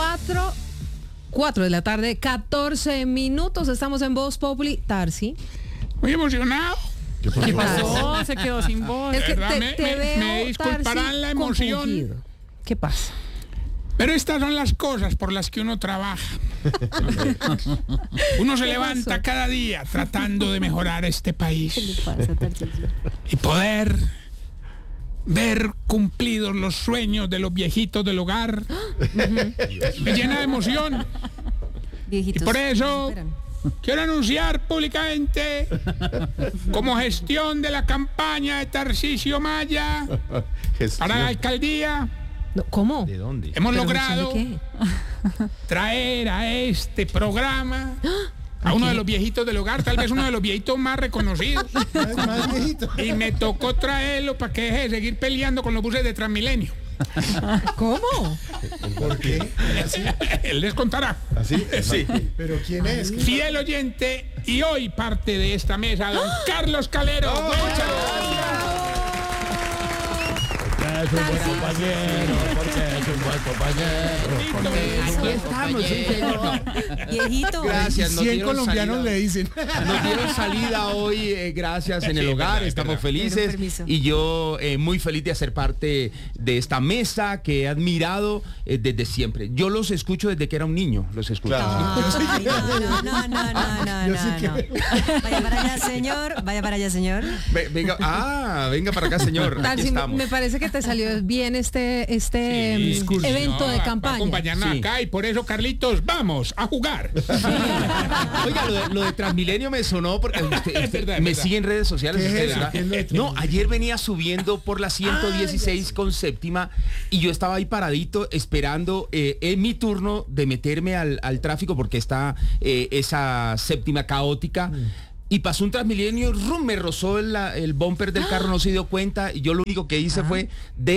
4 de la tarde, 14 minutos. Estamos en Voz Populi. Tarsi. Muy emocionado. ¿Qué pasó? Se quedó sin voz. Es que ¿Verdad? te veo, me disculparán Tarsi, la emoción. compungido. ¿Qué pasa? Pero estas son las cosas por las que uno trabaja. Uno se levanta pasó? cada día tratando de mejorar este país ¿Qué le pasa, Tarcisio? y poder ver cumplidos los sueños de los viejitos del hogar. Me llena de emoción. Viejitos. Y por eso Esperan. quiero anunciar públicamente, como gestión de la campaña de Tarcisio Maya para la alcaldía, No, ¿cómo? ¿De dónde? hemos ¿Pero logrado de qué? traer a este programa a uno de los viejitos del hogar, tal vez uno de los viejitos más reconocidos. Más viejito. Y me tocó traerlo para que deje de seguir peleando con los buses de Transmilenio. ¿Cómo? ¿Por qué? Él les contará. ¿Así? Sí. ¿Pero quién es? Fiel oyente y hoy parte de esta mesa, don Carlos Calero. Muchas Es un buen compañero, porque es un buen compañero. Aquí estamos, viejito. Gracias, nos 100 dieron colombianos salida. le dicen. Nos dieron salida hoy, gracias, en Sí, el es hogar, verdad, es estamos verdad. felices. Pero permiso. Y yo muy feliz de hacer parte de esta mesa que he admirado desde siempre. Yo los escucho desde que era un niño, los escucho. Ay, no. Yo sí que- Vaya para allá, señor. Vaya para allá, señor. Venga para acá, señor. Aquí Tarsi, estamos. me parece que te salió bien este Sí, evento de va a campaña. acompañarnos Sí. acá y por eso, Carlitos, vamos a jugar. Oiga, lo de Transmilenio me sonó porque Es verdad, es me verdad. sigue en redes sociales. ¿Qué es usted, eso? ¿verdad? ¿Qué es lo de No, Transmilenio? ayer venía subiendo por la 116 con séptima y yo estaba ahí paradito esperando en mi turno de meterme al tráfico porque está esa séptima caótica. Y pasó un Transmilenio, rum, me rozó el bumper del carro, no se dio cuenta, y yo lo único que hice fue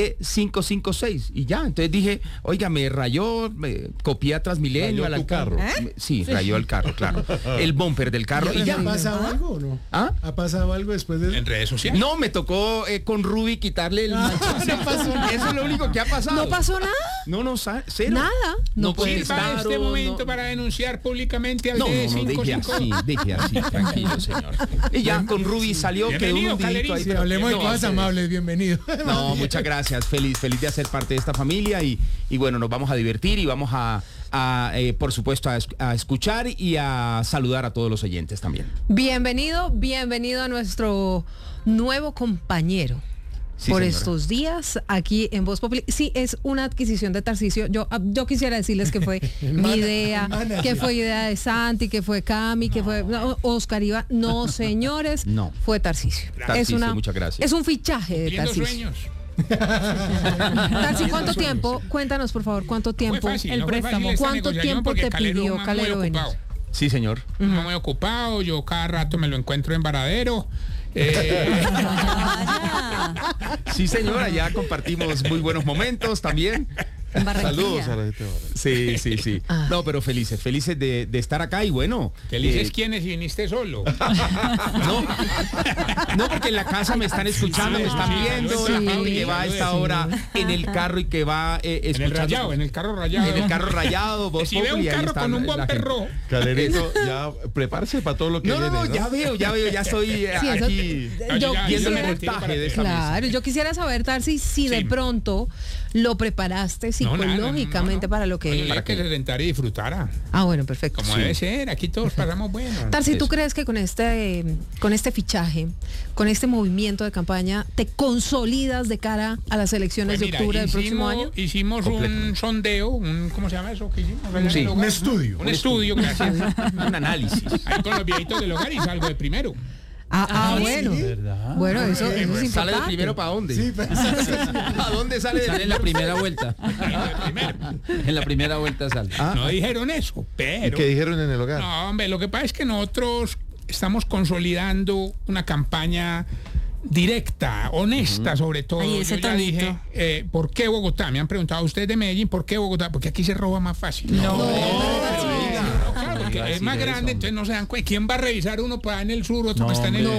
D556, y ya, entonces dije, oiga, me rayó, me copié a Transmilenio. ¿Rayó tu carro? Sí, rayó el carro, claro, el bumper del carro, y ¿Ha ya. pasado algo o no? ¿Ah? ¿Ha pasado algo después de En redes sociales. No, me tocó con Ruby quitarle el manchón. no pasó nada. Eso es lo único que ha pasado. ¿No pasó nada? No, cero. Nada. No puede Sirva estar. este momento para denunciar públicamente al No, deje D556. deje así, tranquilo, señor. Y ya con Ruby salió, quedó Bienvenido, un hundidito ahí. Calerito. Sí, hablemos de No, cosas ustedes. amables, bienvenido. No, muchas gracias, feliz de hacer parte de esta familia y bueno, nos vamos a divertir y vamos a por supuesto, a escuchar y a saludar a todos los oyentes también. Bienvenido a nuestro nuevo compañero. Sí, por señora. estos días aquí en Voz Populi. Sí, es una adquisición de Tarcisio. Yo quisiera decirles que fue mi idea, que fue idea de Santi, que fue Cami, que fue Oscar Iba. No, señores, No. fue Tarcisio. Tarcisio, muchas gracias. Es un fichaje de Cumpliendo Tarcisio. sueños. Tarsi, ¿cuánto tiempo? Cuéntanos, por favor, ¿cuánto Fue tiempo? fácil, el no fue préstamo. fácil esta ¿Cuánto negociación tiempo porque te Calero pidió es muy Calero ocupado. Venus? Sí, señor. Muy ocupado, yo cada rato me lo encuentro en Varadero. Vaya. Sí, señora, ya compartimos muy buenos momentos también. En Barranquilla. Saludos a la gente. Sí. Ah. No, pero felices de estar acá y bueno. Felices quienes y viniste solo. No, porque en la casa me están escuchando, me están viendo, sí. la gente que va a esta hora en el carro y que va En el escuchando. rayado, en el carro rayado. En el carro rayado, Voz Si veo un Populi, ahí carro está con un la bumper gente. rojo. Calerito, ya prepárese para todo lo que No, viene, ¿no? ya veo, ya estoy Sí, eso- aquí yo ya, viendo el me retiro quisiera, para montaje de ti. esta claro, mesa. yo quisiera saber, Tarsi, si de Sí. pronto lo preparaste No, nada, psicológicamente no. para lo que... Oye, para que se sentara y disfrutara. Ah, bueno, perfecto. Como debe ser, aquí todos pasamos bueno. Tarsi, ¿tú Eso. crees que con este fichaje, con este movimiento de campaña, te consolidas de cara a las elecciones Pues de mira, octubre del próximo año? hicimos un sondeo, ¿cómo se llama eso? ¿Qué hicimos? allá en Sí, el hogar? un estudio. Un estudio, gracias. Un análisis. Ahí con los viejitos del hogar y salgo de primero. Bueno. sí. Bueno, eso es importante. ¿Sale de primero para dónde? Sí, pues, ¿A dónde sale de Sale en la primera vuelta. Primero. En la primera vuelta sale. No dijeron eso, ¿Y pero... qué dijeron en el hogar? No, hombre, lo que pasa es que nosotros estamos consolidando una campaña directa, honesta sobre todo. Ay, ese Yo ya tonito. dije, ¿por qué Bogotá? Me han preguntado ustedes de Medellín, ¿por qué Bogotá? Porque aquí se roba más fácil. No. Claro, es más grande, entonces no se dan cuenta. ¿Quién va a revisar uno para en el sur, otro que está en el...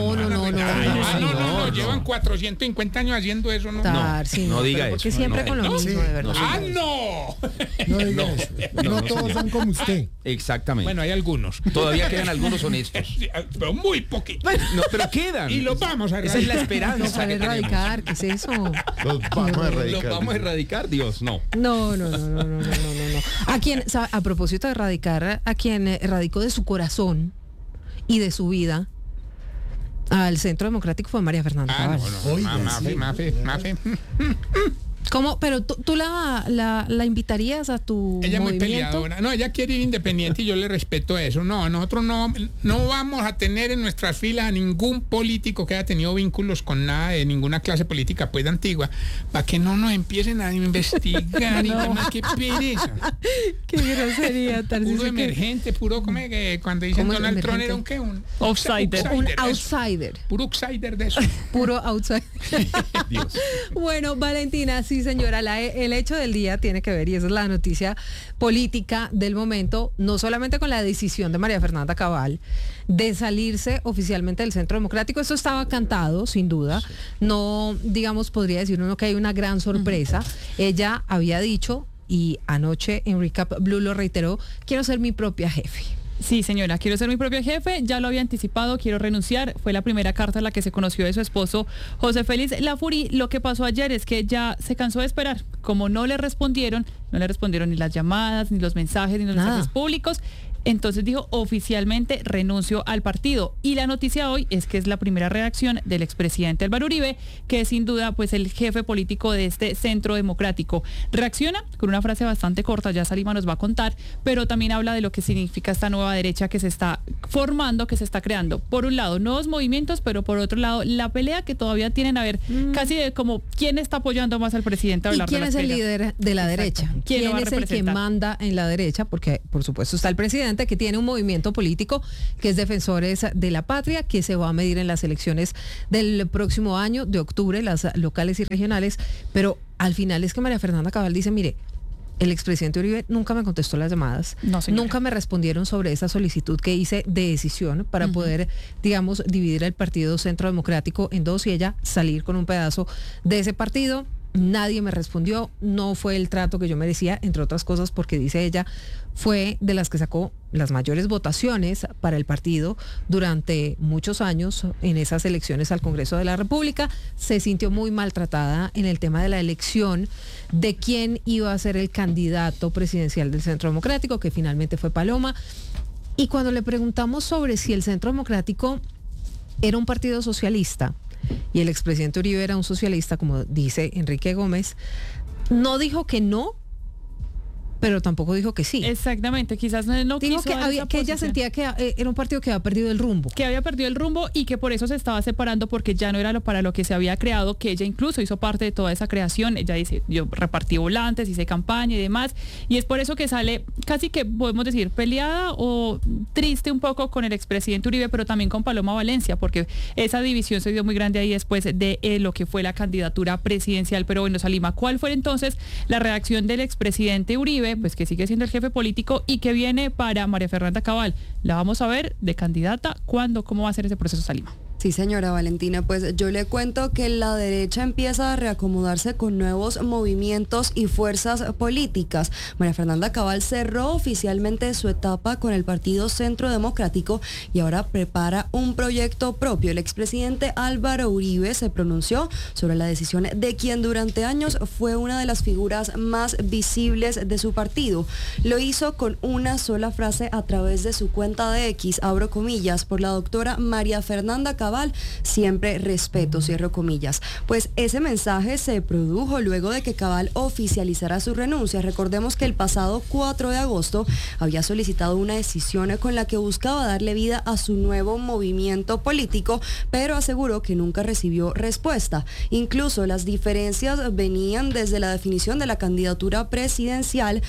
No, llevan 450 años haciendo eso, ¿no? No diga porque eso. siempre con lo mismo, de verdad. No. No diga eso. No todos son como usted. Exactamente. Bueno, hay algunos. Todavía quedan algunos honestos. Sí, pero muy poquitos. No, pero quedan. Y los vamos a Esa es la erradicar. esperanza. No, para que tenemos. erradicar, ¿qué es eso? Los vamos a erradicar. Los vamos a erradicar, Dios, no. No. A quien, a propósito de erradicar, a quien erradicó de su corazón y de su vida al Centro Democrático fue María Fernanda Cabal. Oiga, Mafe. ¿Cómo? Pero tú la invitarías a tu Ella es muy movimiento. peleadora. No, ella quiere ir independiente y yo le respeto eso. No, nosotros no vamos a tener en nuestras filas a ningún político que haya tenido vínculos con nada de ninguna clase política pues antigua, para que no nos empiecen a investigar y demás. Qué pereza. Qué grosería, Tarcisio. Puro emergente, puro que cuando dicen ¿Cómo es Donald Trump emergente? era un Outsider. Un eso. outsider. Puro outsider de eso. Puro outsider. Dios. Bueno, Valentina, sí señora, el hecho del día tiene que ver, y esa es la noticia política del momento, no solamente con la decisión de María Fernanda Cabal de salirse oficialmente del Centro Democrático, esto estaba cantado, sin duda, no, digamos, podría decir uno que hay una gran sorpresa. Ella había dicho, y anoche en Recap Blue lo reiteró, quiero ser mi propia jefe. Sí, señora, quiero ser mi propio jefe, ya lo había anticipado, quiero renunciar. Fue la primera carta en la que se conoció de su esposo José Félix Lafourcade. Lo que pasó ayer es que ya se cansó de esperar. Como no le respondieron ni las llamadas, ni los mensajes, ni los mensajes públicos. Entonces dijo, oficialmente renuncio al partido. Y la noticia hoy es que es la primera reacción del expresidente Álvaro Uribe, que es sin duda pues el jefe político de este Centro Democrático. Reacciona con una frase bastante corta, ya Salima nos va a contar, pero también habla de lo que significa esta nueva derecha que se está formando, que se está creando. Por un lado, nuevos movimientos, pero por otro lado, la pelea que todavía tienen a ver, casi de como quién está apoyando más al presidente. ¿Y quién es el líder de la derecha? ¿Quién es el que manda en la derecha? Porque por supuesto está el presidente, que tiene un movimiento político que es Defensores de la Patria, que se va a medir en las elecciones del próximo año, de octubre, las locales y regionales, pero al final es que María Fernanda Cabal dice, mire, el expresidente Uribe nunca me contestó las llamadas, nunca me respondieron sobre esa solicitud que hice de decisión para poder, digamos, dividir el partido Centro Democrático en dos y ella salir con un pedazo de ese partido. Nadie me respondió, no fue el trato que yo merecía, entre otras cosas porque dice ella, fue de las que sacó las mayores votaciones para el partido durante muchos años en esas elecciones al Congreso de la República. Se sintió muy maltratada en el tema de la elección de quién iba a ser el candidato presidencial del Centro Democrático, que finalmente fue Paloma. Y cuando le preguntamos sobre si el Centro Democrático era un partido socialista, y el expresidente Uribe era un socialista, como dice Enrique Gómez, no dijo que no, pero tampoco dijo que sí. Exactamente, quizás no dijo quiso dar esa que ella posición. sentía que era un partido que había perdido el rumbo. Que había perdido el rumbo y que por eso se estaba separando, porque ya no era para lo que se había creado, que ella incluso hizo parte de toda esa creación. Ella dice, yo repartí volantes, hice campaña y demás, y es por eso que sale casi que podemos decir peleada o triste un poco con el expresidente Uribe, pero también con Paloma Valencia, porque esa división se dio muy grande ahí después de lo que fue la candidatura presidencial. Pero bueno, Salima, ¿cuál fue entonces la reacción del expresidente Uribe? Pues que sigue siendo el jefe político y que viene para María Fernanda Cabal. La vamos a ver de candidata. ¿Cuándo? ¿Cómo va a ser ese proceso, Salima? Sí, señora Valentina, pues yo le cuento que la derecha empieza a reacomodarse con nuevos movimientos y fuerzas políticas. María Fernanda Cabal cerró oficialmente su etapa con el partido Centro Democrático y ahora prepara un proyecto propio. El expresidente Álvaro Uribe se pronunció sobre la decisión de quien durante años fue una de las figuras más visibles de su partido. Lo hizo con una sola frase a través de su cuenta de X, abro comillas, por la doctora María Fernanda Cabal, siempre respeto, cierro comillas. Pues ese mensaje se produjo luego de que Cabal oficializara su renuncia. Recordemos que el pasado 4 de agosto había solicitado una decisión con la que buscaba darle vida a su nuevo movimiento político, pero aseguró que nunca recibió respuesta. Incluso las diferencias venían desde la definición de la candidatura presidencial,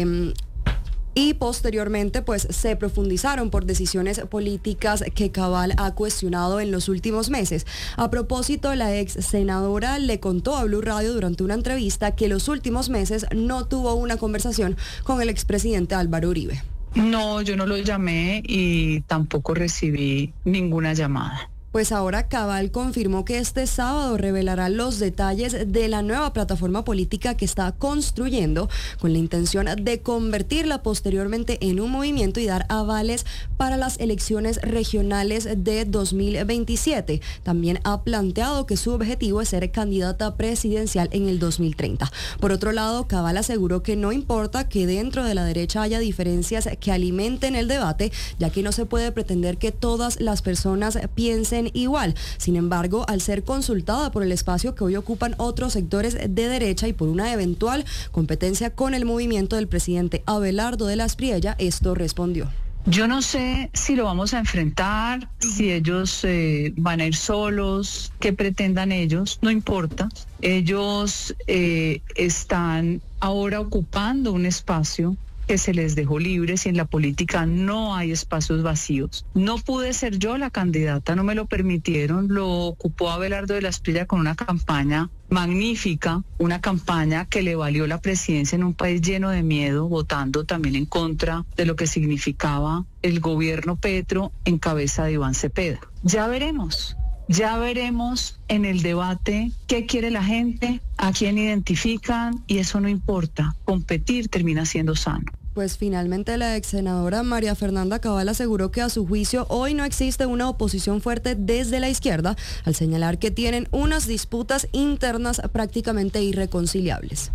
y posteriormente pues se profundizaron por decisiones políticas que Cabal ha cuestionado en los últimos meses. A propósito, la ex senadora le contó a Blue Radio durante una entrevista que los últimos meses no tuvo una conversación con el expresidente Álvaro Uribe. No, yo no lo llamé y tampoco recibí ninguna llamada. Pues ahora Cabal confirmó que este sábado revelará los detalles de la nueva plataforma política que está construyendo con la intención de convertirla posteriormente en un movimiento y dar avales para las elecciones regionales de 2027. También ha planteado que su objetivo es ser candidata presidencial en el 2030. Por otro lado, Cabal aseguró que no importa que dentro de la derecha haya diferencias que alimenten el debate, ya que no se puede pretender que todas las personas piensen igual. Sin embargo, al ser consultada por el espacio que hoy ocupan otros sectores de derecha y por una eventual competencia con el movimiento del presidente Abelardo de la Espriella, esto respondió. Yo no sé si lo vamos a enfrentar, si ellos van a ir solos, qué pretendan ellos, no importa. Ellos están ahora ocupando un espacio que se les dejó libres y en la política no hay espacios vacíos. No pude ser yo la candidata, no me lo permitieron, lo ocupó Abelardo de la Espriella con una campaña magnífica, una campaña que le valió la presidencia en un país lleno de miedo, votando también en contra de lo que significaba el gobierno Petro en cabeza de Iván Cepeda. Ya veremos en el debate qué quiere la gente, a quién identifican y eso no importa. Competir termina siendo sano. Pues finalmente la ex senadora María Fernanda Cabal aseguró que a su juicio hoy no existe una oposición fuerte desde la izquierda, al señalar que tienen unas disputas internas prácticamente irreconciliables.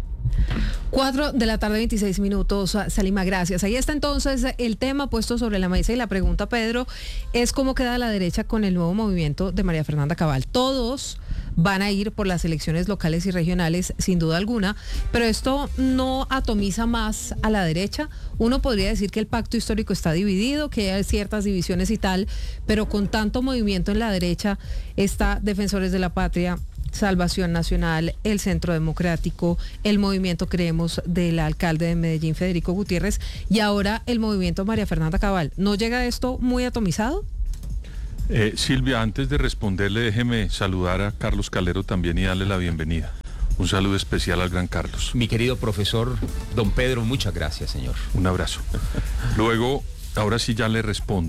4:26 p.m, Salima, gracias. Ahí está entonces el tema puesto sobre la mesa y la pregunta, Pedro, es cómo queda la derecha con el nuevo movimiento de María Fernanda Cabal. Todos van a ir por las elecciones locales y regionales, sin duda alguna, pero esto no atomiza más a la derecha. Uno podría decir que el pacto histórico está dividido, que hay ciertas divisiones y tal, pero con tanto movimiento en la derecha está Defensores de la Patria, Salvación Nacional, el Centro Democrático, el movimiento Creemos del alcalde de Medellín, Federico Gutiérrez, y ahora el movimiento María Fernanda Cabal. ¿No llega esto muy atomizado? Silvia, antes de responderle, déjeme saludar a Carlos Calero también y darle la bienvenida. Un saludo especial al gran Carlos. Mi querido profesor don Pedro, muchas gracias, señor. Un abrazo. Luego, ahora sí ya le respondo.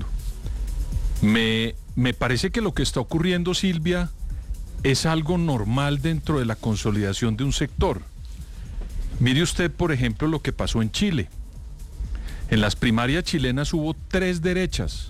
Me parece que lo que está ocurriendo, Silvia, es algo normal dentro de la consolidación de un sector. Mire usted, por ejemplo, lo que pasó en Chile. En las primarias chilenas hubo 3 derechas.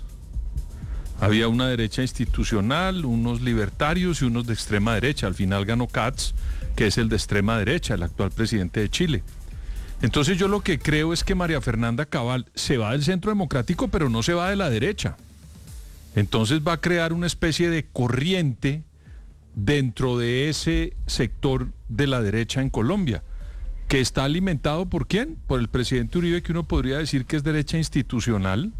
Había una derecha institucional, unos libertarios y unos de extrema derecha. Al final ganó Katz, que es el de extrema derecha, el actual presidente de Chile. Entonces yo lo que creo es que María Fernanda Cabal se va del Centro Democrático, pero no se va de la derecha. Entonces va a crear una especie de corriente dentro de ese sector de la derecha en Colombia, que está alimentado ¿por quién? Por el presidente Uribe, que uno podría decir que es derecha institucional,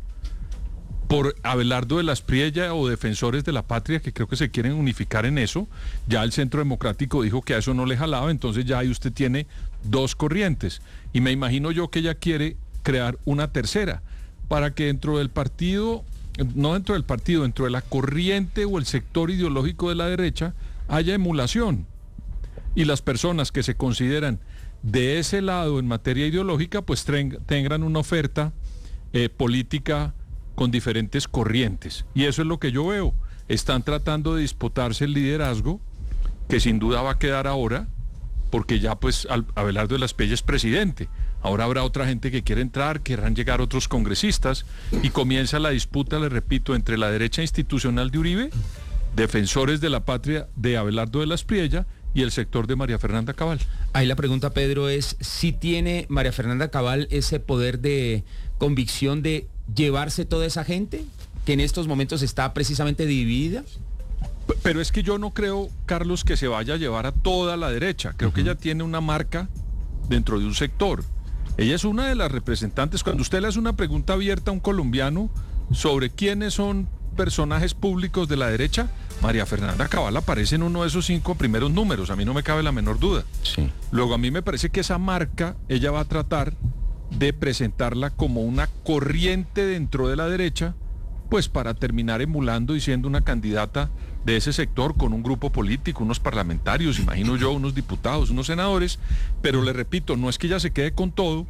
por Abelardo de la Espriella o Defensores de la Patria, que creo que se quieren unificar en eso. Ya el Centro Democrático dijo que a eso no le jalaba, entonces ya ahí usted tiene 2 corrientes. Y me imagino yo que ella quiere crear una tercera, para que dentro del partido, no dentro del partido, dentro de la corriente o el sector ideológico de la derecha, haya emulación. Y las personas que se consideran de ese lado en materia ideológica, pues tengan una oferta política con diferentes corrientes. Y eso es lo que yo veo. Están tratando de disputarse el liderazgo, que sin duda va a quedar ahora, porque ya pues Abelardo de la Espriella es presidente. Ahora habrá otra gente que quiere entrar, querrán llegar otros congresistas, y comienza la disputa, le repito, entre la derecha institucional de Uribe, Defensores de la Patria de Abelardo de la Espriella, y el sector de María Fernanda Cabal. Ahí la pregunta, Pedro, es si tiene María Fernanda Cabal ese poder de convicción de llevarse toda esa gente que en estos momentos está precisamente dividida. Pero es que yo no creo, Carlos, que se vaya a llevar a toda la derecha. Creo que ella tiene una marca dentro de un sector. Ella es una de las representantes. Cuando usted le hace una pregunta abierta a un colombiano sobre quiénes son personajes públicos de la derecha, María Fernanda Cabal aparece en uno de esos 5 primeros números, a mí no me cabe la menor duda. Sí. Luego a mí me parece que esa marca, ella va a tratar de presentarla como una corriente dentro de la derecha, pues para terminar emulando y siendo una candidata de ese sector con un grupo político, unos parlamentarios, imagino yo, unos diputados, unos senadores, pero le repito, no es que ella se quede con todo,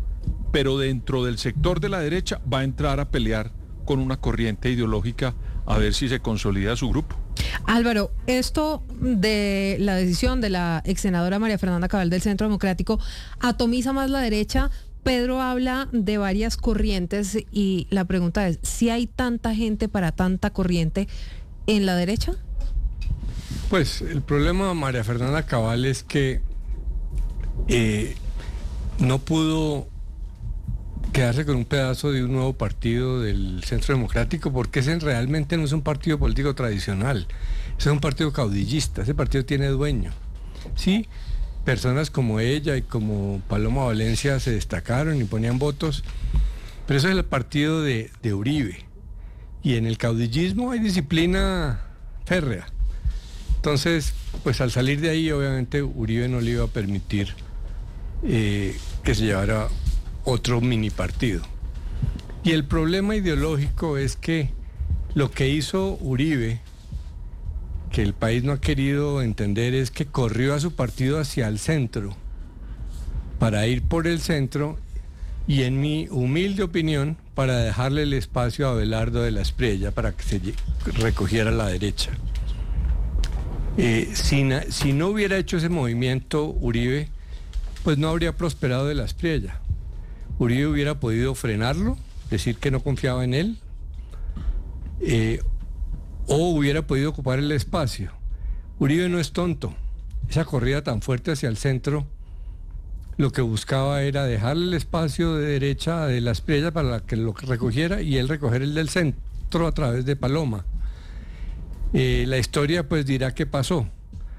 pero dentro del sector de la derecha va a entrar a pelear con una corriente ideológica a ver si se consolida su grupo. Álvaro, esto de la decisión de la ex senadora María Fernanda Cabal del Centro Democrático atomiza más la derecha. Pedro habla de varias corrientes y la pregunta es, ¿si hay tanta gente para tanta corriente en la derecha? Pues el problema de María Fernanda Cabal es que no pudo quedarse con un pedazo de un nuevo partido del Centro Democrático, porque ese realmente no es un partido político tradicional, es un partido caudillista, ese partido tiene dueño. Sí, personas como ella y como Paloma Valencia se destacaron y ponían votos, pero ese es el partido de Uribe, y en el caudillismo hay disciplina férrea. Entonces, pues al salir de ahí, obviamente Uribe no le iba a permitir que se llevara otro mini partido. Y el problema ideológico es que lo que hizo Uribe, que el país no ha querido entender, es que corrió a su partido hacia el centro para ir por el centro y, en mi humilde opinión, para dejarle el espacio a Abelardo de la Espriella para que se recogiera a la derecha. Si no hubiera hecho ese movimiento Uribe, pues no habría prosperado de la Espriella. Uribe hubiera podido frenarlo, decir que no confiaba en él, o hubiera podido ocupar el espacio. Uribe no es tonto. Esa corrida tan fuerte hacia el centro, lo que buscaba era dejarle el espacio de derecha de la Espriella para que lo recogiera y él recoger el del centro a través de Paloma. La historia pues dirá qué pasó.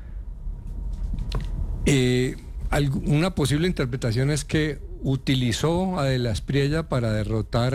Una posible interpretación es que utilizó a de la Espriella para derrotar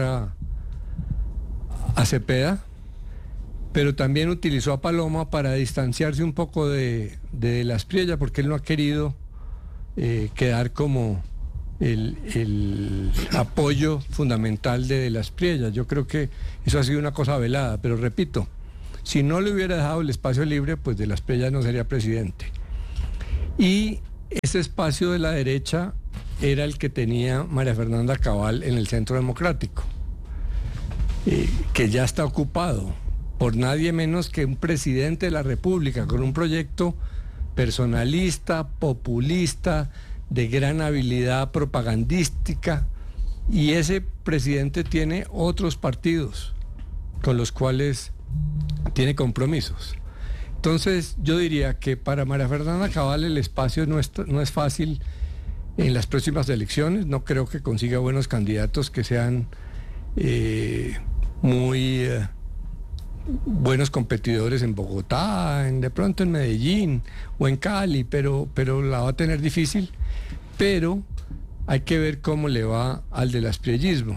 a Cepeda, pero también utilizó a Paloma para distanciarse un poco de la Espriella, porque él no ha querido quedar como el apoyo fundamental de la Espriella. Yo creo que eso ha sido una cosa velada, pero repito, si no le hubiera dejado el espacio libre, pues de la Espriella no sería presidente. Y ese espacio de la derecha era el que tenía María Fernanda Cabal en el Centro Democrático, que ya está ocupado por nadie menos que un presidente de la República con un proyecto personalista, populista, de gran habilidad propagandística, y ese presidente tiene otros partidos con los cuales tiene compromisos. Entonces yo diría que para María Fernanda Cabal el espacio no es fácil en las próximas elecciones. No creo que consiga buenos candidatos que sean muy buenos competidores en Bogotá, de pronto en Medellín o en Cali, pero la va a tener difícil. Pero hay que ver cómo le va al del aspriellismo,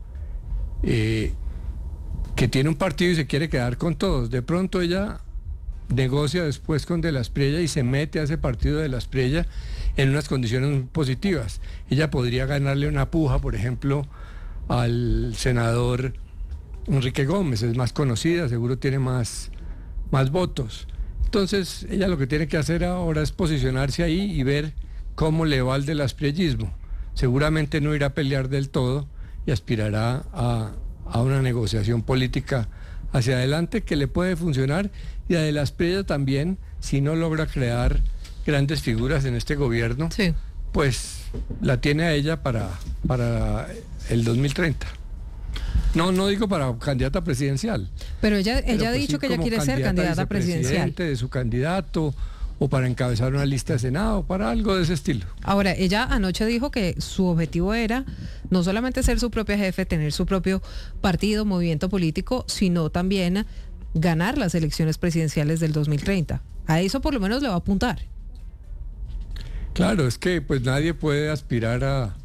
que tiene un partido y se quiere quedar con todos. De pronto ella negocia después con de la Espriella y se mete a ese partido de la Espriella en unas condiciones muy positivas. Ella podría ganarle una puja, por ejemplo, al senador Enrique Gómez, es más conocida, seguro tiene más votos. Entonces ella lo que tiene que hacer ahora es posicionarse ahí y ver cómo le va al del aspriellismo. Seguramente no irá a pelear del todo y aspirará a una negociación política hacia adelante que le puede funcionar, y a de la Espriella también, si no logra crear grandes figuras en este gobierno, sí, pues la tiene a ella para el 2030. No digo para candidata presidencial. Pero ella ha dicho que ella quiere ser candidata presidencial. De su candidato, o para encabezar una lista de Senado, para algo de ese estilo. Ahora, ella anoche dijo que su objetivo era no solamente ser su propia jefe, tener su propio partido, movimiento político, sino también ganar las elecciones presidenciales del 2030. A eso por lo menos le va a apuntar. Claro, es que pues nadie puede aspirar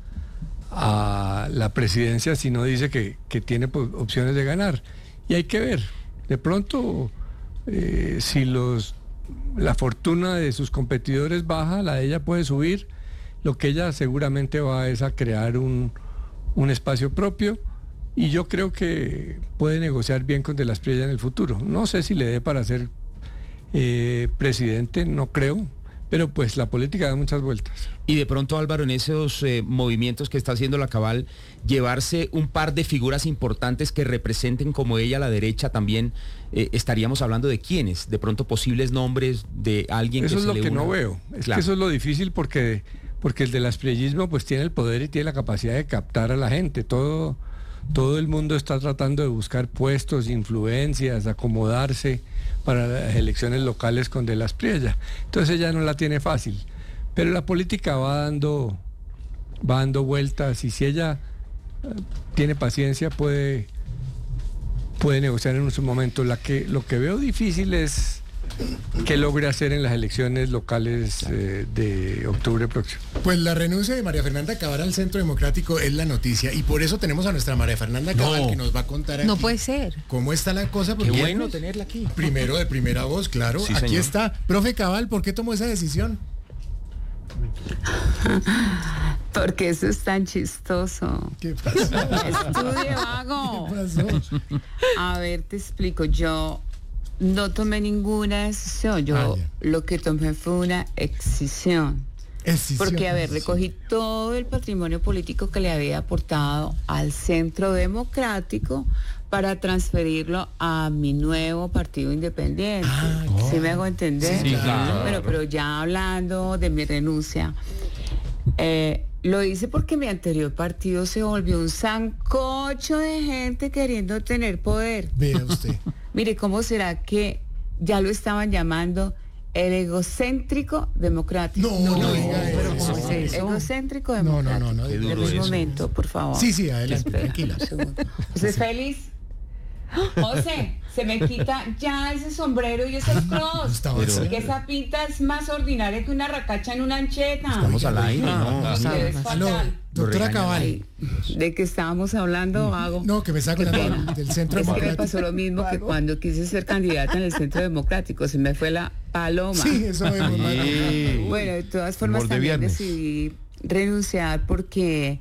a la presidencia si no dice que tiene pues, opciones de ganar. Y hay que ver, de pronto, si la fortuna de sus competidores baja, la de ella puede subir. Lo que ella seguramente va es a crear un espacio propio, y yo creo que puede negociar bien con de la Espriella en el futuro. No sé si le dé para ser presidente, no creo, Pero pues la política da muchas vueltas. Y de pronto, Álvaro, en esos movimientos que está haciendo la Cabal, llevarse un par de figuras importantes que representen como ella la derecha también, estaríamos hablando de quiénes, de pronto posibles nombres de alguien eso que es se lo le que una. no veo. Es Claro. que eso es lo difícil porque el del aspriellismo pues tiene el poder y tiene la capacidad de captar a la gente. Todo el mundo está tratando de buscar puestos, influencias, acomodarse para las elecciones locales con De las Priella. Entonces ella no la tiene fácil. Pero la política va dando vueltas y si ella tiene paciencia puede negociar en su momento. Lo que veo difícil es qué logre hacer en las elecciones locales de octubre próximo. Pues la renuncia de María Fernanda Cabal al Centro Democrático es la noticia y por eso tenemos a nuestra María Fernanda Cabal que nos va a contar aquí. No puede ser. ¿Cómo está la cosa? Qué bueno tenerla aquí. Primero de primera voz, claro. Sí, aquí señor. está. Profe Cabal, ¿por qué tomó esa decisión? Porque eso es tan chistoso. ¿Qué pasó? Estudie, vago. ¿Qué pasó? A ver, te explico. Yo no tomé ninguna decisión. Yo lo que tomé fue una excisión. Porque, a ver, recogí todo el patrimonio político que le había aportado al Centro Democrático para transferirlo a mi nuevo partido independiente. ¿Sí me hago entender? Sí, claro. Bueno, pero ya hablando de mi renuncia, lo hice porque mi anterior partido se volvió un sancocho de gente queriendo tener poder. Vea usted. Mire, ¿cómo será que ya lo estaban llamando el egocéntrico democrático? No diga pero eso. ¿cómo es eso? Egocéntrico No, democrático. no. Qué duro Un eso. momento, por favor. Sí, adelante, tranquila. ¿Usted es feliz? José, se me quita ya ese sombrero y esos cross. Estaba Pero- haciendo. Que esa pinta es más ordinaria que una racacha en una ancheta. Estamos al aire, ¿no? Usted es Aló, fatal. doctora regañan Cabal. Ay, ¿de qué estábamos hablando, vago? No, que me está Qué contando pena. del Centro Es que me Democrático. pasó lo mismo que cuando quise ser candidata en el Centro Democrático, se me fue la paloma. Sí, eso vemos. Bueno, de todas formas Humor de también viernes. decidí renunciar porque,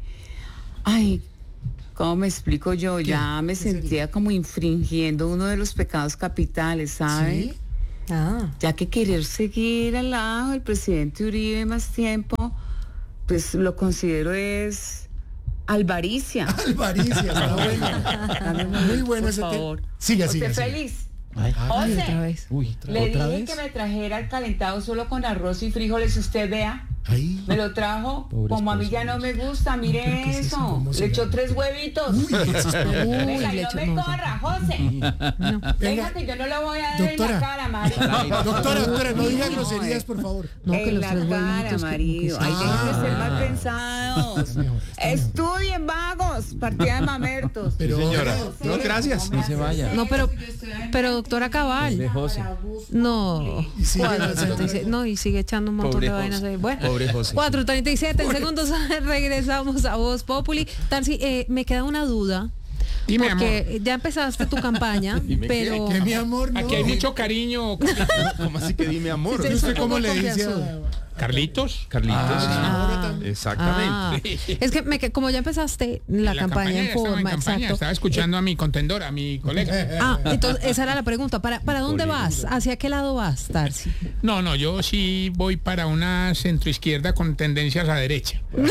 ¿cómo me explico yo? Ya me sentía como infringiendo uno de los pecados capitales, ¿sabe? ¿Sí? Ya que querer seguir al lado del presidente Uribe más tiempo, pues lo considero es alvaricia. Alvaricia, está bueno. Muy bueno Por ese tema. favor. Siga. ¿Usted feliz? Ay, José, otra vez. le dije que me trajera el calentado solo con arroz y frijoles, usted vea. Ahí. Me lo trajo, Pobres como a mí ya no me gusta, mire ¿pero qué es eso? eso. ¿Cómo se Le echó llama? 3 huevitos. Uy, eso es peor. Venga, y le no echó- me no, corra, José. Venga, Venga, que yo no le voy a dar en doctora. la cara, marido. doctora, no diga No, groserías, por favor. No, que En los la 3 cara, huevitos, que- marido. que Hay sí. que ser mal pensados. Está mejor. Estudien, vagos. Partida de mamertos. Pero, señora. No, gracias. No se vaya. No, pero doctora Cabal. De José. No. Y sigue 4:36. No, y sigue echando un montón Pobre de vainas ahí. Bueno. Pobre José. 4:37 en segundos regresamos a Voz Populi. Tarsi, me queda una duda. Dime, Porque ya empezaste tu campaña, pero que mi amor, no. Aquí hay mucho cariño. ¿Cómo así que dime amor? Sí, ¿Y usted cómo Como le dice confianzudo. a Carlitos. Carlitos. Ah. Exactamente. Es que como ya empezaste la campaña ya en estaba forma, campaña, exacto. estaba escuchando a mi contendora, a mi colega. Entonces esa era la pregunta. ¿Para dónde vas? ¿Hacia qué lado vas, Tarsi? No, yo sí voy para una centroizquierda con tendencias a derecha. No,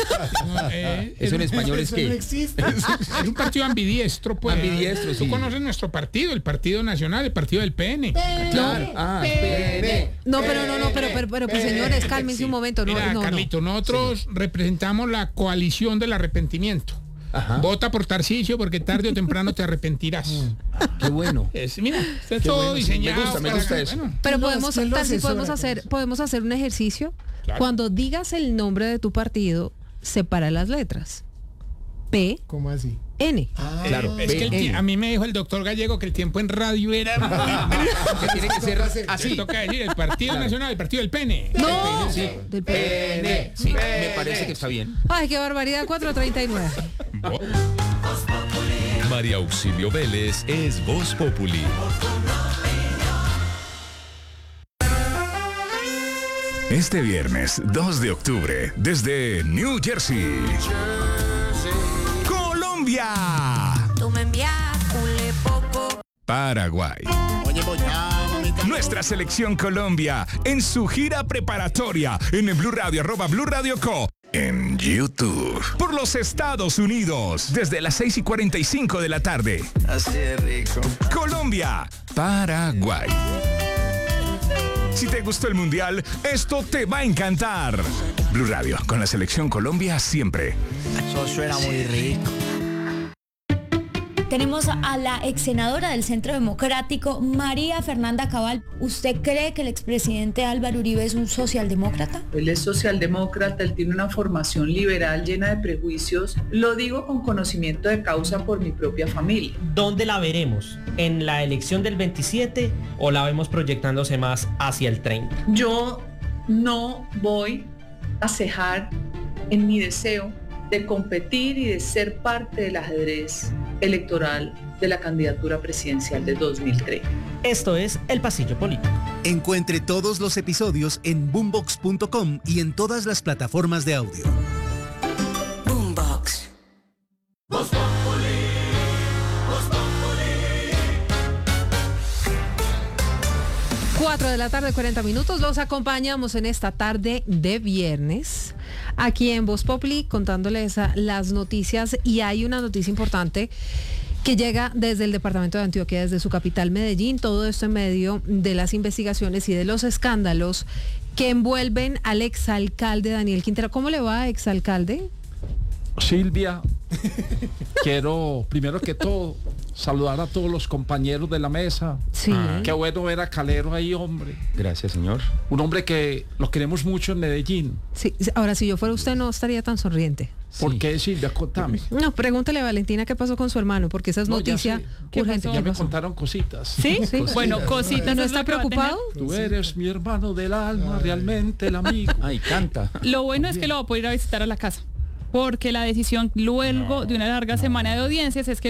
Eso en español es Eso no que existe. es un partido ambidiestro, pues. Ambidiestro, sí. Tú conoces nuestro partido, el Partido Nacional, el partido del PN. claro. No, pero pues señores, cálmense un momento. No, Mira, no, Carlito, nosotros representamos la coalición del arrepentimiento. Vota por Tarcisio porque tarde o temprano te arrepentirás. Qué bueno. Mira, está todo bueno, sí, diseñado. me gusta eso. Bueno, Pero No, podemos, es que lo Tarsi, asesora, podemos hacer un ejercicio. Claro. Cuando digas el nombre de tu partido, separa las letras. P, ¿Cómo así? N. Claro. es que a mí me dijo el doctor Gallego que el tiempo en radio era Que tiene que ser así. así. Toca decir el Partido Nacional, el Partido del PN. No, Sí. del P. Pene. Sí, me parece que está bien. Ay, qué barbaridad, 4:39. María Auxilio Vélez es Voz Populi. Este viernes 2 de octubre, desde New Jersey, Colombia, Tú me envías un poco. Paraguay, Oye, voy a, mamita. Nuestra selección Colombia en su gira preparatoria en el Blue Radio, @Blue Radio Co. En YouTube. Por los Estados Unidos. Desde las 6:45 de la tarde. Así de rico. Colombia, Paraguay. Si te gustó el Mundial, esto te va a encantar. Blue Radio, con la selección Colombia siempre. Eso suena muy rico. Tenemos a la ex senadora del Centro Democrático, María Fernanda Cabal. ¿Usted cree que el expresidente Álvaro Uribe es un socialdemócrata? Él es socialdemócrata, él tiene una formación liberal llena de prejuicios. Lo digo con conocimiento de causa por mi propia familia. ¿Dónde la veremos? ¿En la elección del 27 o la vemos proyectándose más hacia el 30? Yo no voy a cejar en mi deseo de competir y de ser parte del ajedrez electoral de la candidatura presidencial de 2030. Esto es El Pasillo Político. Encuentre todos los episodios en boombox.com y en todas las plataformas de audio. Boombox. 4 de la tarde, 40 minutos. Los acompañamos en esta tarde de viernes aquí en Voz Populi contándoles las noticias, y hay una noticia importante que llega desde el departamento de Antioquia, desde su capital Medellín. Todo esto en medio de las investigaciones y de los escándalos que envuelven al exalcalde Daniel Quintero. ¿Cómo le va, exalcalde? Silvia, quiero primero que todo saludar a todos los compañeros de la mesa. Sí. Qué bueno ver a Calero ahí, hombre. Gracias, señor. Un hombre que lo queremos mucho en Medellín. Sí. Ahora, si yo fuera usted, no estaría tan sonriente. ¿Por qué, Silvia? Contame. No, pregúntele a Valentina qué pasó con su hermano, porque esa es noticia urgente. Ya me contaron cositas. ¿Sí? Bueno, cositas. ¿No está preocupado? Tú eres mi hermano del alma, realmente el amigo. Ay, canta. Lo bueno es que lo va a poder ir a visitar a la casa, porque la decisión luego de una larga semana de audiencias es que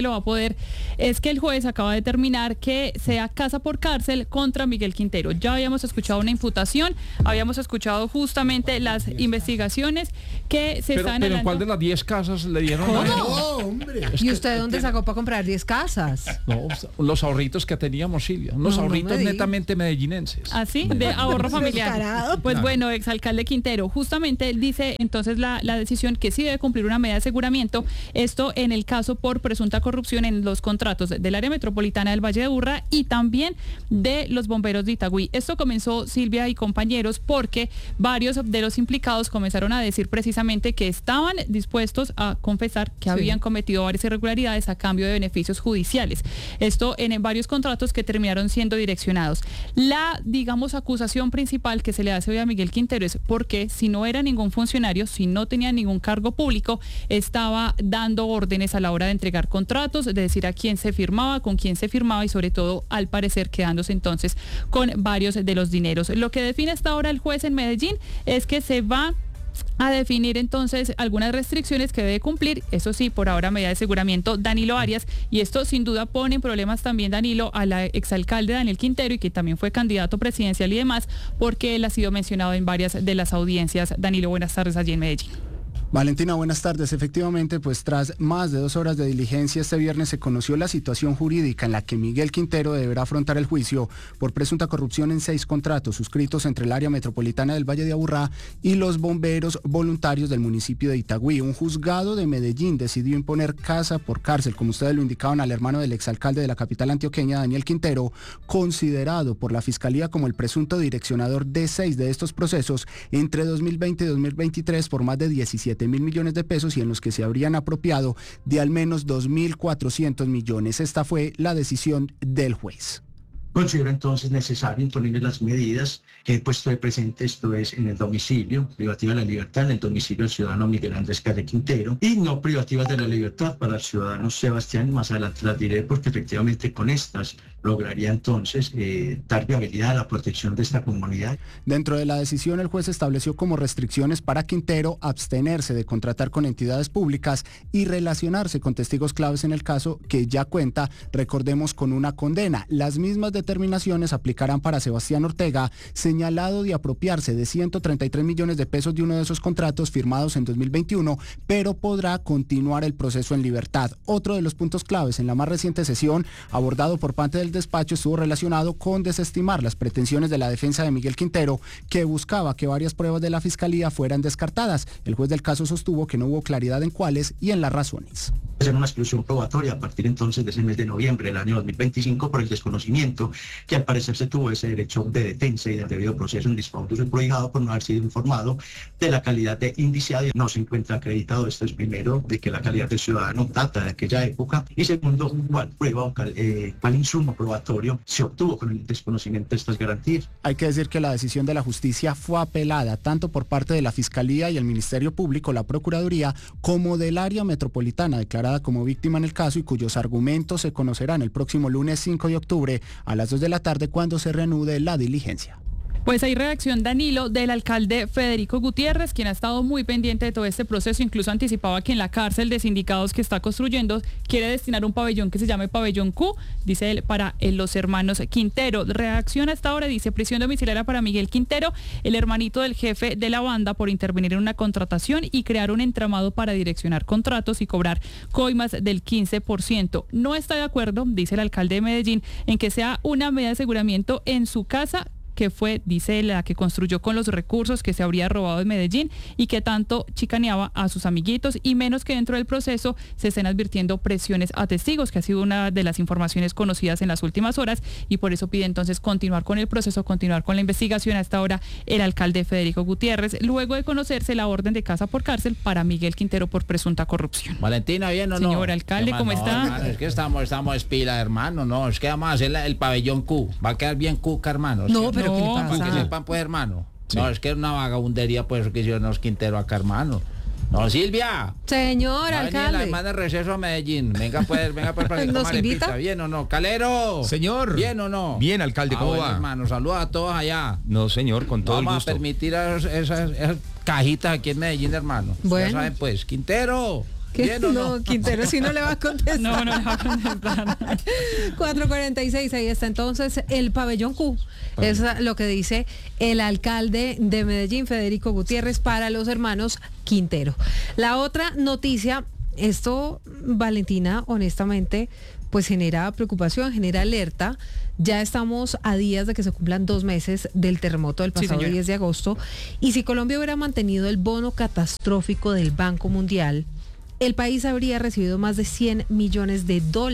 el juez acaba de determinar que sea casa por cárcel contra Miguel Quintero. Ya habíamos escuchado una imputación, habíamos escuchado justamente las investigaciones que se están pero ¿en cuál de las 10 casas le dieron? ¿Cómo? No, hombre. ¿Y usted dónde sacó para comprar 10 casas? No, los ahorritos que teníamos, Silvia, unos ahorritos netamente medellinenses. ¿Así? De ahorro familiar. Descarado. Pues bueno, exalcalde Quintero, justamente él dice entonces la decisión que sí debe cumplir una medida de aseguramiento, esto en el caso por presunta corrupción en los contratos del área metropolitana del Valle de Aburrá y también de los bomberos de Itagüí. Esto comenzó, Silvia y compañeros, porque varios de los implicados comenzaron a decir precisamente que estaban dispuestos a confesar que habían cometido varias irregularidades a cambio de beneficios judiciales. Esto en varios contratos que terminaron siendo direccionados. La, digamos, acusación principal que se le hace hoy a Miguel Quintero es porque si no era ningún funcionario, si no tenía ningún cargo público, estaba dando órdenes a la hora de entregar contratos, de decir a quién se firmaba, con quién se firmaba y sobre todo, al parecer, quedándose entonces con varios de los dineros. Lo que define hasta ahora el juez en Medellín es que se va a definir entonces algunas restricciones que debe cumplir, eso sí, por ahora medida de aseguramiento Danilo Arias, y esto sin duda pone en problemas también, Danilo, a la exalcalde Daniel Quintero, y que también fue candidato presidencial y demás, porque él ha sido mencionado en varias de las audiencias. Danilo, buenas tardes allí en Medellín. Valentina, buenas tardes. Efectivamente, pues tras más de 2 horas de diligencia, este viernes se conoció la situación jurídica en la que Miguel Quintero deberá afrontar el juicio por presunta corrupción en 6 contratos suscritos entre el área metropolitana del Valle de Aburrá y los bomberos voluntarios del municipio de Itagüí. Un juzgado de Medellín decidió imponer casa por cárcel, como ustedes lo indicaban, al hermano del exalcalde de la capital antioqueña, Daniel Quintero, considerado por la Fiscalía como el presunto direccionador de 6 de estos procesos entre 2020 y 2023 por más de 17.000 millones de pesos y en los que se habrían apropiado de al menos 2.400 millones. Esta fue la decisión del juez. Considero entonces necesario imponer las medidas que he puesto de presente, esto es en el domicilio, privativa de la libertad, en el domicilio del ciudadano Miguel Andrés Calle Quintero, y no privativas de la libertad para el ciudadano Sebastián. Más adelante las diré porque efectivamente con estas lograría entonces dar viabilidad a la protección de esta comunidad. Dentro de la decisión, el juez estableció como restricciones para Quintero abstenerse de contratar con entidades públicas y relacionarse con testigos claves en el caso, que ya cuenta, recordemos, con una condena. Las mismas determinaciones aplicarán para Sebastián Ortega, señalado de apropiarse de 133 millones de pesos de uno de esos contratos firmados en 2021, pero podrá continuar el proceso en libertad. Otro de los puntos claves en la más reciente sesión, abordado por parte del del despacho estuvo relacionado con desestimar las pretensiones de la defensa de Miguel Quintero, que buscaba que varias pruebas de la Fiscalía fueran descartadas. El juez del caso sostuvo que no hubo claridad en cuáles y en las razones. Hacer una exclusión probatoria a partir entonces de ese mes de noviembre del año 2025 por el desconocimiento que al parecer se tuvo ese derecho de defensa y del debido proceso en disputa prohijado por no haber sido informado de la calidad de indiciado. No se encuentra acreditado, esto es primero, de que la calidad del ciudadano data de aquella época, y segundo, cuál prueba o cuál insumo probatorio se obtuvo con el desconocimiento de estas garantías. Hay que decir que la decisión de la justicia fue apelada tanto por parte de la Fiscalía y el Ministerio Público, la Procuraduría, como del área metropolitana declarada como víctima en el caso y cuyos argumentos se conocerán el próximo lunes 5 de octubre a las 2 de la tarde cuando se reanude la diligencia. Pues hay reacción, Danilo, del alcalde Federico Gutiérrez, quien ha estado muy pendiente de todo este proceso. Incluso anticipaba que en la cárcel de sindicados que está construyendo quiere destinar un pabellón que se llame Pabellón Q, dice él, para los hermanos Quintero. Reacción hasta ahora, dice: prisión domiciliaria para Miguel Quintero, el hermanito del jefe de la banda, por intervenir en una contratación y crear un entramado para direccionar contratos y cobrar coimas del 15%. No está de acuerdo, dice el alcalde de Medellín, en que sea una medida de aseguramiento en su casa, que fue, dice, la que construyó con los recursos que se habría robado de Medellín y que tanto chicaneaba a sus amiguitos, y menos que dentro del proceso se estén advirtiendo presiones a testigos, que ha sido una de las informaciones conocidas en las últimas horas, y por eso pide entonces continuar con el proceso, continuar con la investigación. Hasta ahora el alcalde Federico Gutiérrez, luego de conocerse la orden de casa por cárcel para Miguel Quintero por presunta corrupción. Valentina, ¿bien o no? Señor alcalde, ¿cómo está? Hermano, es que estamos pila, hermano, no, es que vamos a hacer el pabellón Q, va a quedar bien Cuca, hermano. No, pero ¿qué le pasa? Para que sepan, pues, hermano. Sí. No, es que es una vagabundería, pues, que hicieron los Quintero acá, hermano. No, Silvia. Señor alcalde. La hermana de receso a Medellín. Venga, pues, para que ¿Nos invita? pizza. ¿Bien o no? Calero. Señor. ¿Bien o no? Bien, alcalde, ¿cómo va? Hermano, saludos a todos allá. No, señor, con todo el Vamos gusto. a permitir esas cajitas aquí en Medellín, hermano. Bueno. Ya saben, pues, Quintero. ¿Qué? No, Quintero sí no le va a contestar. No le va a contestar. 4:46, ahí está entonces el pabellón Q. Es lo que dice el alcalde de Medellín, Federico Gutiérrez, para los hermanos Quintero. La otra noticia, esto, Valentina, honestamente, pues genera preocupación, genera alerta. Ya estamos a días de que se cumplan 2 meses del terremoto del pasado 10 de agosto. Y si Colombia hubiera mantenido el bono catastrófico del Banco Mundial, el país habría recibido más de $100 millones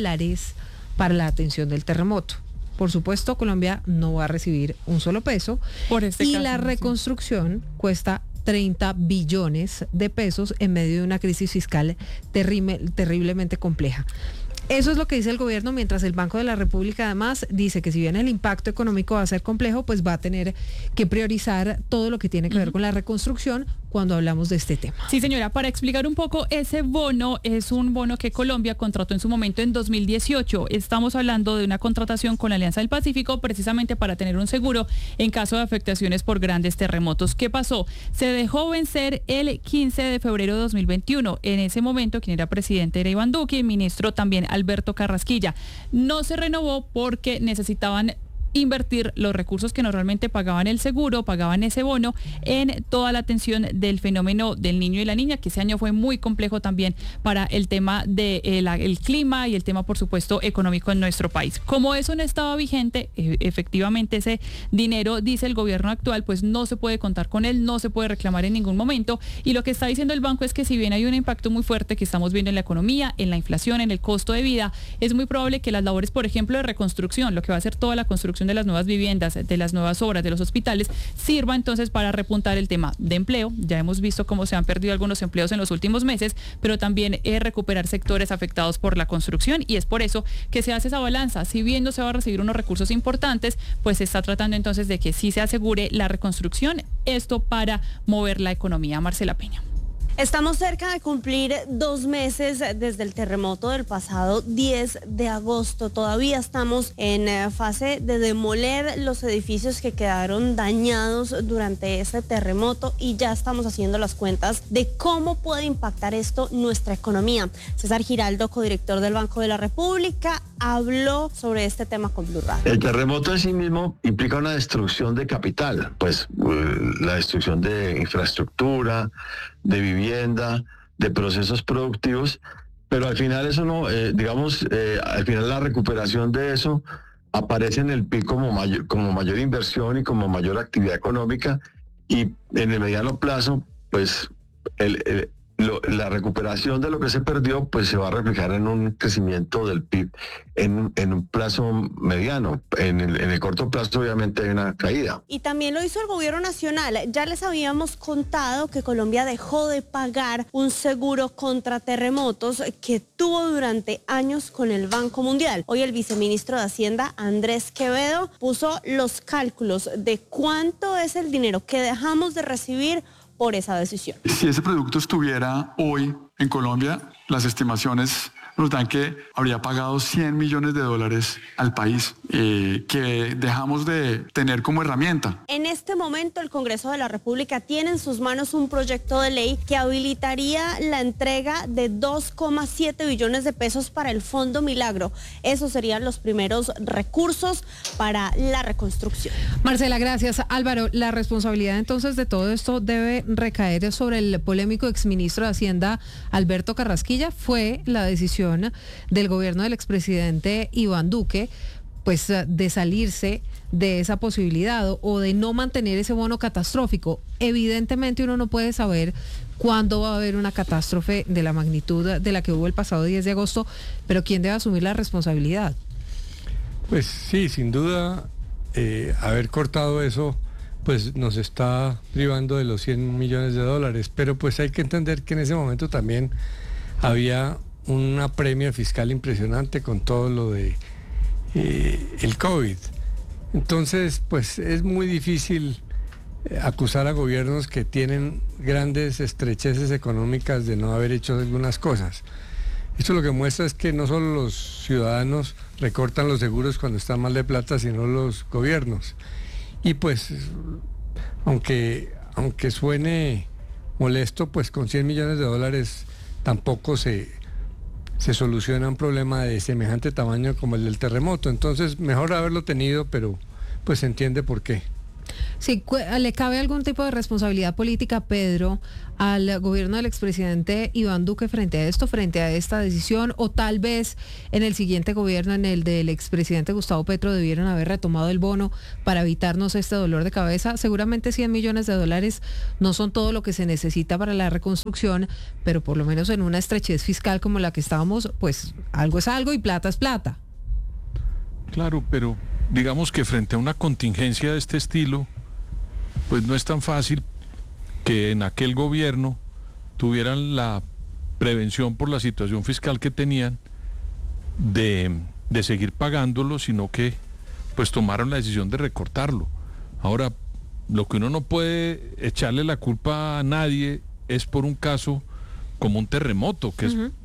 para la atención del terremoto. Por supuesto, Colombia no va a recibir un solo peso. Y la reconstrucción cuesta 30 billones de pesos en medio de una crisis fiscal terriblemente compleja. Eso es lo que dice el gobierno, mientras el Banco de la República además dice que si bien el impacto económico va a ser complejo, pues va a tener que priorizar todo lo que tiene que ver con la reconstrucción cuando hablamos de este tema. Sí, señora, para explicar un poco, ese bono es un bono que Colombia contrató en su momento en 2018. Estamos hablando de una contratación con la Alianza del Pacífico precisamente para tener un seguro en caso de afectaciones por grandes terremotos. ¿Qué pasó? Se dejó vencer el 15 de febrero de 2021. En ese momento, quien era presidente era Iván Duque, ministro también Alberto Carrasquilla. No se renovó porque necesitaban invertir los recursos que normalmente pagaban el seguro, pagaban ese bono, en toda la atención del fenómeno del niño y la niña, que ese año fue muy complejo también para el tema del clima y el tema, por supuesto, económico en nuestro país. Como eso no estaba vigente, efectivamente ese dinero, dice el gobierno actual, pues no se puede contar con él, no se puede reclamar en ningún momento, y lo que está diciendo el banco es que si bien hay un impacto muy fuerte que estamos viendo en la economía, en la inflación, en el costo de vida, es muy probable que las labores, por ejemplo, de reconstrucción, lo que va a ser toda la construcción de las nuevas viviendas, de las nuevas obras, de los hospitales, sirva entonces para repuntar el tema de empleo. Ya hemos visto cómo se han perdido algunos empleos en los últimos meses, pero también recuperar sectores afectados por la construcción, y es por eso que se hace esa balanza. Si bien no se va a recibir unos recursos importantes, pues se está tratando entonces de que sí se asegure la reconstrucción, esto para mover la economía. Marcela Peña. Estamos cerca de cumplir 2 meses desde el terremoto del pasado 10 de agosto. Todavía estamos en fase de demoler los edificios que quedaron dañados durante ese terremoto, y ya estamos haciendo las cuentas de cómo puede impactar esto nuestra economía. César Giraldo, codirector del Banco de la República, habló sobre este tema con Blue Radio. El terremoto en sí mismo implica una destrucción de capital, pues la destrucción de infraestructura, de vivienda, de procesos productivos, pero al final eso no, al final la recuperación de eso aparece en el PIB como mayor inversión y como mayor actividad económica, y en el mediano plazo, pues la recuperación de lo que se perdió pues se va a reflejar en un crecimiento del PIB en un plazo mediano. En el corto plazo obviamente hay una caída. Y también lo hizo el gobierno nacional. Ya les habíamos contado que Colombia dejó de pagar un seguro contra terremotos que tuvo durante años con el Banco Mundial. Hoy el viceministro de Hacienda, Andrés Quevedo, puso los cálculos de cuánto es el dinero que dejamos de recibir por esa decisión. Si ese producto estuviera hoy en Colombia, las estimaciones nos dan que habría pagado $100 millones al país, que dejamos de tener como herramienta. En este momento el Congreso de la República tiene en sus manos un proyecto de ley que habilitaría la entrega de 2,7 billones de pesos para el Fondo Milagro. Esos serían los primeros recursos para la reconstrucción. Marcela, gracias. Álvaro, la responsabilidad entonces de todo esto debe recaer sobre el polémico exministro de Hacienda, Alberto Carrasquilla. Fue la decisión del gobierno del expresidente Iván Duque, pues de salirse de esa posibilidad o de no mantener ese bono catastrófico. Evidentemente uno no puede saber cuándo va a haber una catástrofe de la magnitud de la que hubo el pasado 10 de agosto, pero ¿quién debe asumir la responsabilidad? Pues sí, sin duda, haber cortado eso pues nos está privando de los $100 millones, pero pues hay que entender que en ese momento también había una premia fiscal impresionante con todo lo de el COVID. Entonces, pues es muy difícil acusar a gobiernos que tienen grandes estrecheces económicas de no haber hecho algunas cosas. Esto lo que muestra es que no solo los ciudadanos recortan los seguros cuando están mal de plata, sino los gobiernos. Y pues, aunque suene molesto, pues con $100 millones tampoco se soluciona un problema de semejante tamaño como el del terremoto. Entonces, mejor haberlo tenido, pero pues se entiende por qué. Sí, ¿le cabe algún tipo de responsabilidad política, Pedro, al gobierno del expresidente Iván Duque frente a esto, frente a esta decisión? O tal vez en el siguiente gobierno, en el del expresidente Gustavo Petro, debieron haber retomado el bono para evitarnos este dolor de cabeza. Seguramente $100 millones no son todo lo que se necesita para la reconstrucción, pero por lo menos en una estrechez fiscal como la que estábamos, pues algo es algo y plata es plata. Claro, pero digamos que frente a una contingencia de este estilo, pues no es tan fácil que en aquel gobierno tuvieran la prevención por la situación fiscal que tenían de seguir pagándolo, sino que pues tomaron la decisión de recortarlo. Ahora, lo que uno no puede echarle la culpa a nadie es por un caso como un terremoto, que es